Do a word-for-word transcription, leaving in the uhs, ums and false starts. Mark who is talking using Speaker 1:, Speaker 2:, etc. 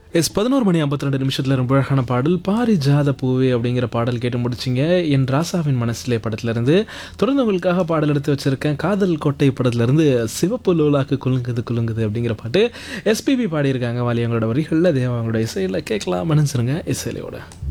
Speaker 1: S பதினொன்று மணி ஐம்பத்தி ரெண்டு நிமிஷத்துல ரொம்ப அழகான பாடல் பாரிஜாத பூவே அப்படிங்கிற பாடல் கேட்டு முடிச்சிங்க. என் ராசாவின் மனசிலே படத்துலேருந்து தொடர்ந்து உங்களுக்காக பாடல் எடுத்து வச்சிருக்கேன். காதல் கோட்டை படத்துலேருந்து சிவப்பு லோலாக்கு குலுங்குது குலுங்குது அப்படிங்கிற பாட்டு எஸ்பிபி பாடியிருக்காங்க. வாலி அவங்களோட வரிகளில் தேவா அவங்களோட இசையில் கேட்கலாம். மனசுருங்க இசையிலையோட